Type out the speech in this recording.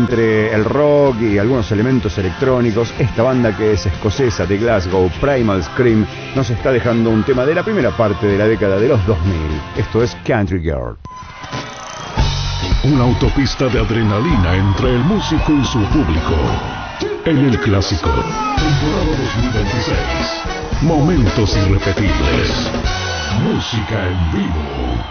entre el rock y algunos elementos electrónicos, esta banda que es escocesa de Glasgow, Primal Scream, nos está dejando un tema de la primera parte de la década de los 2000. Esto es Country Girl. Una autopista de adrenalina entre el músico y su público. En el clásico, temporada 2026. Momentos irrepetibles. Música en vivo.